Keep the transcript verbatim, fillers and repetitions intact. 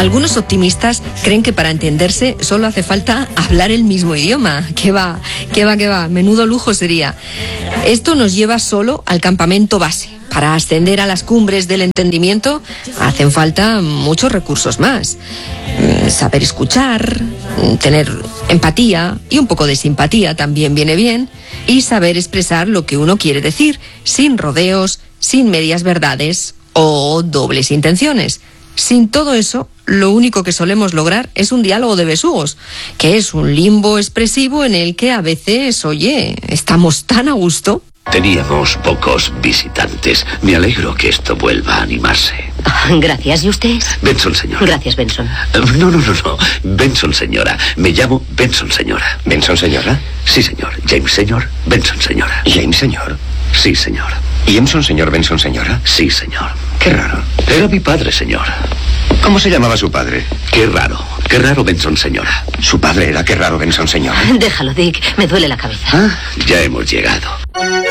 Algunos optimistas creen que para entenderse solo hace falta hablar el mismo idioma. ¿Qué va? ¿Qué va? ¿Qué va? Menudo lujo sería. Esto nos lleva solo al campamento base. Para ascender a las cumbres del entendimiento hacen falta muchos recursos más. Saber escuchar, tener empatía y un poco de simpatía también viene bien, y saber expresar lo que uno quiere decir, sin rodeos, sin medias verdades o dobles intenciones. Sin todo eso, lo único que solemos lograr es un diálogo de besugos, que es un limbo expresivo en el que a veces, oye, estamos tan a gusto. Teníamos pocos visitantes. Me alegro que esto vuelva a animarse. Gracias. ¿Y usted? Benson, señora. Gracias, Benson. No, no, no, no. Benson, señora. Me llamo Benson, señora. ¿Benson, señora? Sí, señor. James, señor. Benson, señora. ¿James, señor? Sí, señor. ¿Y Emson, señor? ¿Benson, señora? Sí, señor. Qué raro. Era mi padre, señor. ¿Cómo se llamaba su padre? Qué raro. Qué raro, Benson, señora. Su padre era Qué raro, Benson, señora. Déjalo, Dick. Me duele la cabeza. Ah, ya hemos llegado.